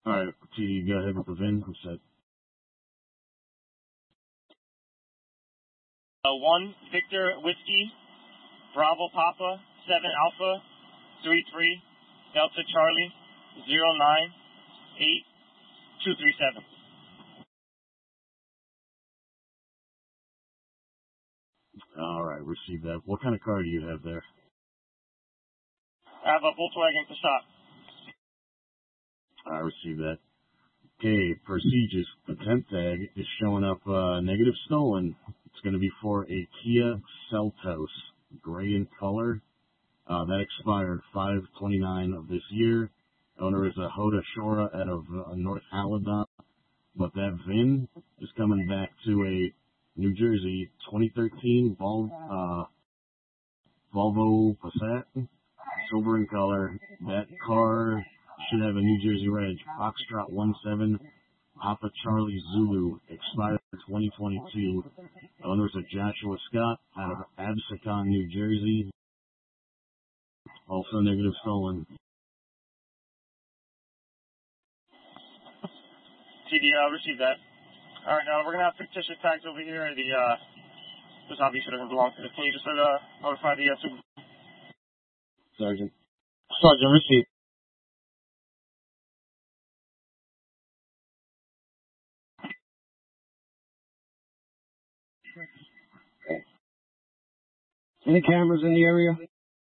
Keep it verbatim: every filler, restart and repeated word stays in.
All right, T D, go ahead with the V I N. I'm set. Uh, one Victor Whiskey, Bravo Papa, seven Alpha, three three, Delta Charlie, zero nine, eight, two three seven. All right, receive that. What kind of car do you have there? I have a Volkswagen Passat. I receive that. Okay, prestigious. The temp tag is showing up uh, negative stolen. It's going to be for a Kia Seltos, gray in color. Uh, that expired five twenty-nine of this year. Owner is a Hoda Shora out of uh, North Alabama. But that V I N is coming back to a New Jersey twenty thirteen Vol, uh, Volvo Passat, silver in color. That car should have a New Jersey reg, Foxtrot one seven, Papa Charlie Zulu, expired twenty twenty-two. Owner's a Joshua Scott out of Absecon, New Jersey. Also negative stolen. T D, I'll receive that. All right, now we're going to have fictitious tags over here. The, uh, this obviously doesn't belong to the Can you just uh, notify the uh, super... Sergeant. Sergeant, receive. Any cameras in the area?